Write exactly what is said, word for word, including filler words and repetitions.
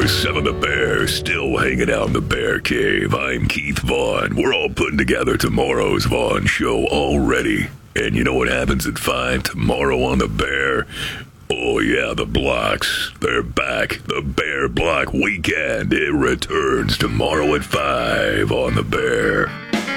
Seven the Bear, still hanging out in the Bear Cave. I'm Keith Vaughn. We're all putting together tomorrow's Vaughn Show already. And you know what happens at five tomorrow on the Bear? Oh yeah, the blocks. They're back. The Bear Block Weekend. It returns tomorrow at five on the Bear.